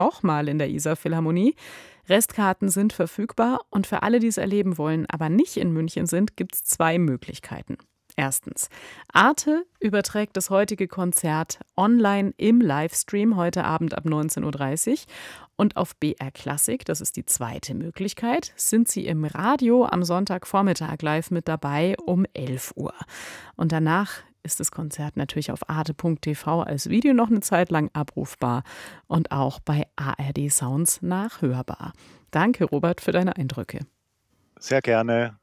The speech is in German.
auch mal in der Isar Philharmonie. Restkarten sind verfügbar und für alle, die es erleben wollen, aber nicht in München sind, gibt es zwei Möglichkeiten. Erstens, Arte überträgt das heutige Konzert online im Livestream heute Abend ab 19:30 Uhr. Und auf BR Classic, das ist die zweite Möglichkeit, sind Sie im Radio am Sonntagvormittag live mit dabei um 11 Uhr. Und danach ist das Konzert natürlich auf arte.tv als Video noch eine Zeit lang abrufbar und auch bei ARD Sounds nachhörbar. Danke, Robert, für deine Eindrücke. Sehr gerne.